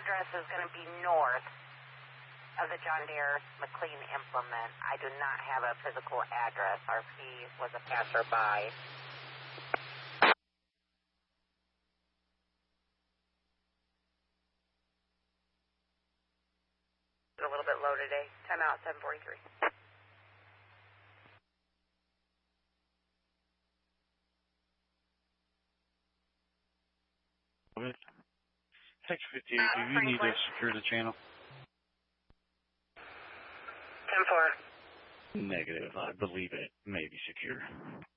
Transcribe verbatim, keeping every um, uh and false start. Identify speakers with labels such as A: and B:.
A: address is going to be north of the John Deere McLean implement. I do not have a physical address. R P was a passerby. A little bit low today. Time out, seven forty-three.
B: six fifty-eight, do you need to secure the channel?
A: ten four.
B: Negative. I believe it may be secure.